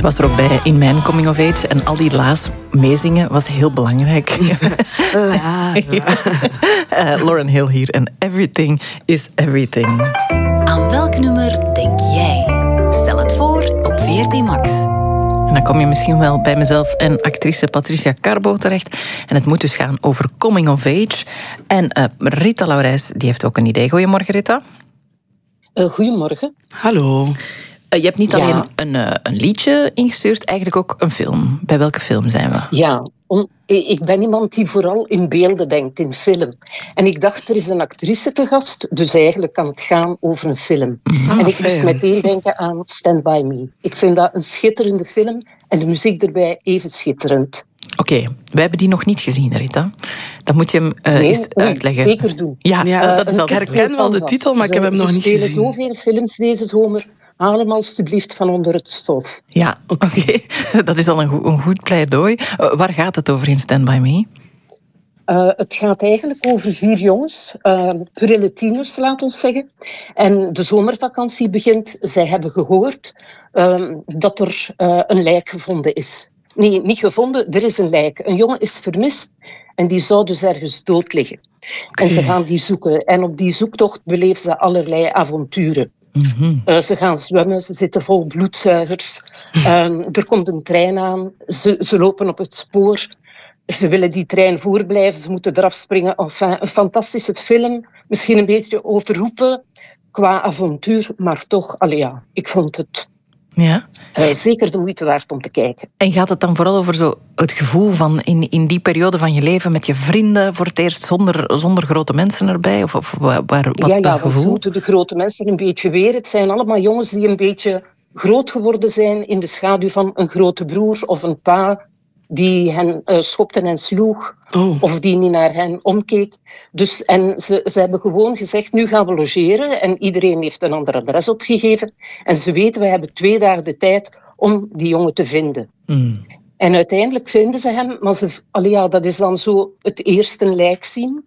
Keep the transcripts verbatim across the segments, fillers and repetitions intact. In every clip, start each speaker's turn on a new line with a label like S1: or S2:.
S1: Ze was er ook bij in mijn coming of age. En al die la's meezingen was heel belangrijk.
S2: La, la.
S1: uh, Lauryn Hill hier. En Everything is Everything.
S3: Aan welk nummer denk jij? Stel het voor op V R T Max.
S1: En dan kom je misschien wel bij mezelf en actrice Patricia Carbo terecht. En het moet dus gaan over coming of age. En uh, Rita Laurijs, die heeft ook een idee. Goedemorgen, Rita.
S4: Uh, goedemorgen.
S2: Hallo.
S1: Uh, je hebt niet
S4: Ja.
S1: alleen een, uh, een liedje ingestuurd, eigenlijk ook een film. Bij welke film zijn we?
S4: Ja, om, ik ben iemand die vooral in beelden denkt, in film. En ik dacht, er is een actrice te gast, dus eigenlijk kan het gaan over een film.
S1: Mm,
S4: en ik
S2: fijn.
S4: moest meteen denken aan Stand By Me. Ik vind dat een schitterende film en de muziek erbij even schitterend.
S1: Oké, okay, wij hebben die nog niet gezien, Rita. Dan moet je hem uh,
S4: Nee,
S1: eens
S4: oei,
S1: uitleggen.
S4: zeker doen.
S1: Ja,
S2: Ja,
S1: uh, dat is
S4: een
S1: al
S2: ik herken wel de titel, maar ik heb hem nog niet
S4: gezien. Ze
S2: gezien.
S4: spelen zoveel films deze zomer. Haal hem alstublieft van onder het stof.
S1: Ja, oké. Okay. Dat is al een, go- een goed pleidooi. Uh, waar gaat het over in Stand By Me?
S4: Uh, het gaat eigenlijk over vier jongens, uh, prille tieners, laat ons zeggen. En de zomervakantie begint. Zij hebben gehoord uh, dat er uh, een lijk gevonden is. Nee, niet gevonden, er is een lijk. Een jongen is vermist en die zou dus ergens dood liggen.
S2: Okay.
S4: En ze gaan die zoeken. En op die zoektocht beleven ze allerlei avonturen.
S1: Mm-hmm.
S4: Uh, ze gaan zwemmen, ze zitten vol bloedzuigers. Um, er komt een trein aan, ze, ze lopen op het spoor. Ze willen die trein voorblijven, ze moeten eraf springen. Enfin, een fantastische film, misschien een beetje overroepen qua avontuur, maar toch, allee ja, ik vond het
S1: Ja.
S4: uh, zeker de moeite waard om te kijken.
S1: En gaat het dan vooral over zo het gevoel van in, in die periode van je leven met je vrienden voor het eerst zonder, zonder grote mensen erbij? Of, of waar, waar, wat
S4: ja, ja,
S1: dat
S4: want ze
S1: gevoel?
S4: moeten de grote mensen een beetje weer. Het zijn allemaal jongens die een beetje groot geworden zijn in de schaduw van een grote broer of een pa die hen uh, schopte en sloeg,
S2: Oh.
S4: of die niet naar hen omkeek. Dus, en ze, ze hebben gewoon gezegd, nu gaan we logeren. En iedereen heeft een ander adres opgegeven. En ze weten, we hebben twee dagen de tijd om die jongen te vinden.
S1: Mm.
S4: En uiteindelijk vinden ze hem, maar ze, allee, ja, dat is dan zo het eerste lijk zien.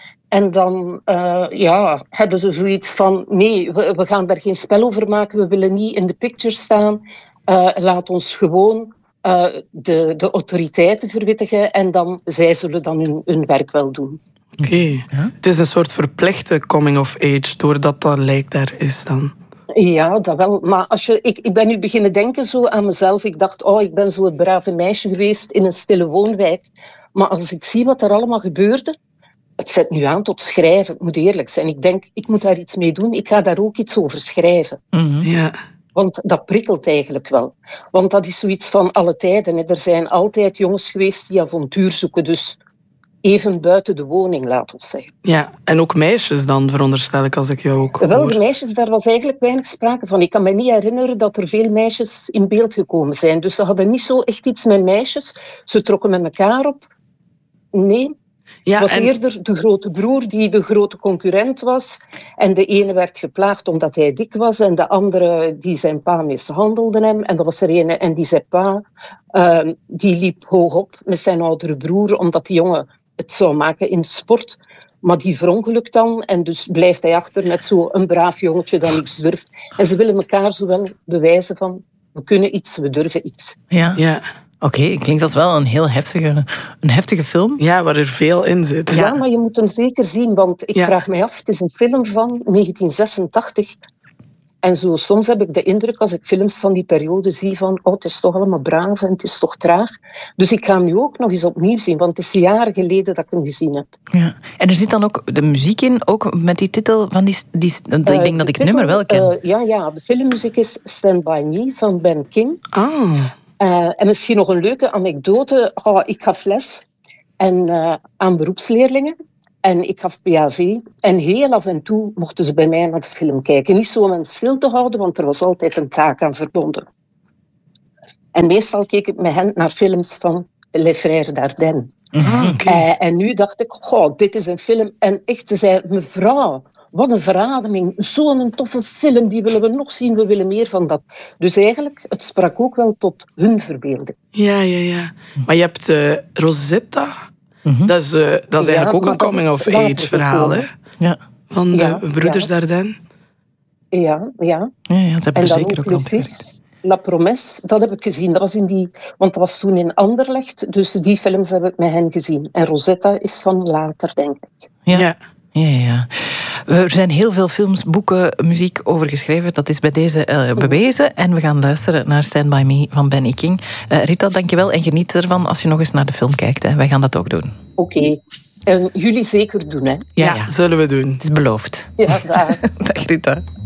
S4: En dan uh, ja, hebben ze zoiets van, nee, we, we gaan daar geen spel over maken, we willen niet in de picture staan. Uh, laat ons gewoon uh, de, de autoriteiten verwittigen en dan, zij zullen dan hun, hun werk wel doen.
S2: Oké. Okay. Ja? Het is een soort verplichte coming of age, doordat dat lijk daar is dan.
S4: Ja, dat wel. Maar als je, ik, ik ben nu beginnen denken zo aan mezelf. Ik dacht, oh, ik ben zo het brave meisje geweest in een stille woonwijk. Maar als ik zie wat er allemaal gebeurde, het zet nu aan tot schrijven, ik moet eerlijk zijn. Ik denk, ik moet daar iets mee doen. Ik ga daar ook iets over schrijven.
S1: Mm-hmm.
S2: Ja.
S4: Want dat prikkelt eigenlijk wel. Want dat is zoiets van alle tijden. Hè. Er zijn altijd jongens geweest die avontuur zoeken. Dus even buiten de woning, laat ons zeggen.
S2: Ja, en ook meisjes dan, veronderstel ik, als ik jou ook
S4: Wel,
S2: hoor.
S4: de meisjes, daar was eigenlijk weinig sprake van. Ik kan me niet herinneren dat er veel meisjes in beeld gekomen zijn. Dus ze hadden niet zo echt iets met meisjes. Ze trokken met elkaar op. Nee.
S2: Ja,
S4: Het was
S2: en...
S4: eerder de grote broer die de grote concurrent was. En de ene werd geplaagd omdat hij dik was. En de andere die zijn pa mishandelde hem. En dat was er ene en die zijn pa uh, die liep hoog op met zijn oudere broer. Omdat die jongen het zou maken in sport. Maar die verongelukt dan. En dus blijft hij achter met zo'n braaf jongetje dat niks durft. En ze willen elkaar zo wel bewijzen van, we kunnen iets, we durven iets.
S1: Ja.
S2: Ja.
S1: Oké, okay, klinkt als wel een heel heftige, een heftige film.
S2: Ja, waar er veel in zit.
S4: Ja, ja, maar je moet hem zeker zien, want ik
S2: ja.
S4: vraag mij af, het is een film van negentien zesentachtig. En zo, soms heb ik de indruk, als ik films van die periode zie, van oh, het is toch allemaal braaf en het is toch traag. Dus ik ga hem nu ook nog eens opnieuw zien, want het is jaren geleden dat ik hem gezien heb.
S1: Ja. En er zit dan ook de muziek in, ook met die titel van die... die uh, ik denk dat ik het nummer wel ken.
S4: Uh, ja, ja, de filmmuziek is Stand By Me van Ben King.
S2: Ah.
S4: Uh, en misschien nog een leuke anekdote. Oh, ik gaf les en, uh, aan beroepsleerlingen. En ik gaf P A V. En heel af en toe mochten ze bij mij naar de film kijken. Niet zo om hem stil te houden, want er was altijd een taak aan verbonden. En meestal keek ik met hen naar films van Les Frères Dardenne.
S2: Ah, okay.
S4: uh, en nu dacht ik, goh, dit is een film. En echt, ze zei, mevrouw, wat een verademing. Zo'n toffe film, die willen we nog zien. We willen meer van dat. Dus eigenlijk, het sprak ook wel tot hun verbeelding.
S2: Ja, ja, ja. Maar je hebt uh, Rosetta. Mm-hmm. Dat is, uh, dat is eigenlijk ja, ook een coming-of-age verhaal, hè?
S1: Ja.
S2: Van de
S4: ja,
S2: broeders
S4: ja.
S2: Dardenne.
S4: Ja, ja.
S1: Ja, ja, dat heb ik
S4: en dan
S1: zeker
S4: ook
S1: ook
S4: Le Fils. La Promesse, dat heb ik gezien. Dat was in die, want dat was toen in Anderlecht, dus die films heb ik met hen gezien. En Rosetta is van later, denk ik.
S1: Ja.
S2: Ja.
S1: Ja, ja. Er zijn heel veel films, boeken, muziek over geschreven. Dat is bij deze uh, bewezen. En we gaan luisteren naar Stand By Me van Benny King. Uh, Rita, dankjewel en geniet ervan als je nog eens naar de film kijkt. Hè. Wij gaan dat ook doen.
S4: Oké. Okay. En jullie zeker doen, hè?
S1: Ja,
S2: Ja,
S1: ja,
S2: zullen we doen.
S1: het is beloofd.
S4: Ja, daar.
S1: Dag Rita.